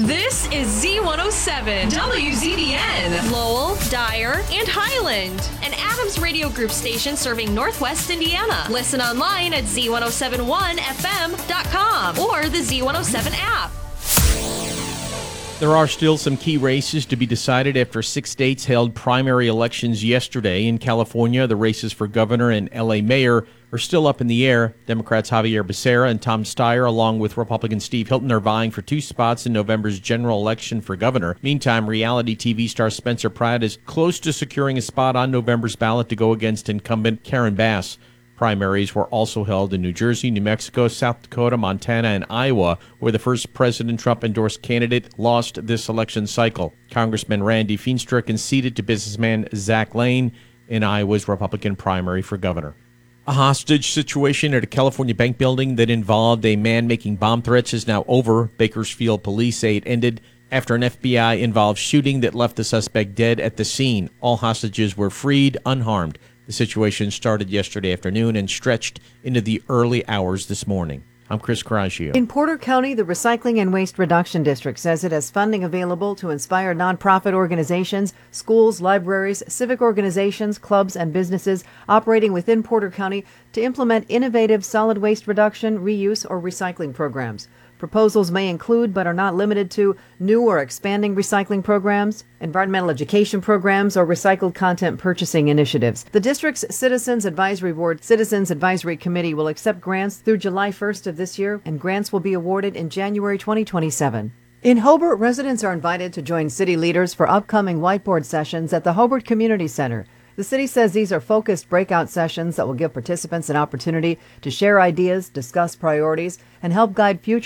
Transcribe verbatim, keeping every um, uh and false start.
This is Z one oh seven, W Z D N, Lowell, Dyer, and Highland, an Adams Radio Group station serving Northwest Indiana. Listen online at Z one oh seven one F M dot com or the Z one oh seven app. There are still some key races to be decided after six states held primary elections yesterday. In California, the races for governor and L A mayor are still up in the air. Democrats Javier Becerra and Tom Steyer, along with Republican Steve Hilton, are vying for two spots in November's general election for governor. Meantime, reality T V star Spencer Pratt is close to securing a spot on November's ballot to go against incumbent Karen Bass. Primaries were also held in New Jersey, New Mexico, South Dakota, Montana, and Iowa, where the first President Trump-endorsed candidate lost this election cycle. Congressman Randy Feenstra conceded to businessman Zach Lane in Iowa's Republican primary for governor. A hostage situation at a California bank building that involved a man making bomb threats is now over. Bakersfield police say it ended after an F B I-involved shooting that left the suspect dead at the scene. All hostages were freed unharmed. The situation started yesterday afternoon and stretched into the early hours this morning. I'm Chris Coraggio. In Porter County, the Recycling and Waste Reduction District says it has funding available to inspire nonprofit organizations, schools, libraries, civic organizations, clubs, and businesses operating within Porter County to implement innovative solid waste reduction, reuse, or recycling programs. Proposals may include, but are not limited to, new or expanding recycling programs, environmental education programs, or recycled content purchasing initiatives. The district's Citizens Advisory Board Citizens Advisory Committee will accept grants through July first of this year, and grants will be awarded in January twenty twenty-seven. In Hobart, residents are invited to join city leaders for upcoming whiteboard sessions at the Hobart Community Center. The city says these are focused breakout sessions that will give participants an opportunity to share ideas, discuss priorities, and help guide future